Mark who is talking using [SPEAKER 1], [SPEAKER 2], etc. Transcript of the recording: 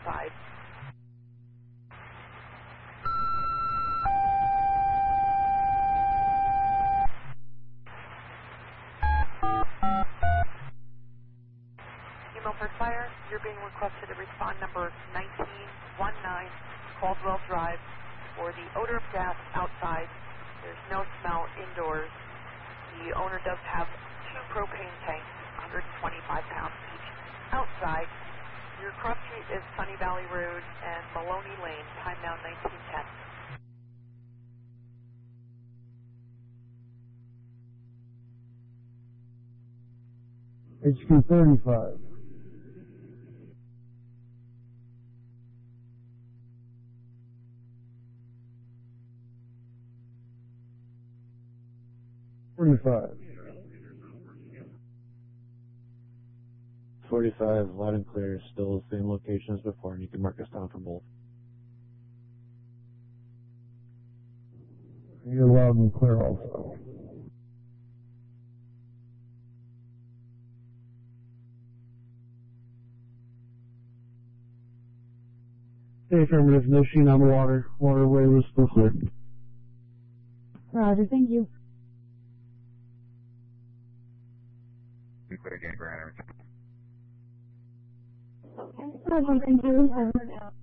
[SPEAKER 1] outside. Milford Fire, you're being requested to respond number 1919 Caldwell Drive for the odor of gas outside. There's no smell indoors. The owner does have 2 propane tanks, 125 pounds each. Outside, your cross street is Sunny Valley Road and Maloney Lane, time now 1910.
[SPEAKER 2] HQ 35. $45.
[SPEAKER 3] 45, loud and clear, still the same location as before, and you can mark us down for both.
[SPEAKER 2] You're loud and clear also. Affirmative, no sheen on the water. Waterway was still clear.
[SPEAKER 4] Roger, thank you.
[SPEAKER 5] Clear again, Granite.
[SPEAKER 4] Roger, thank you.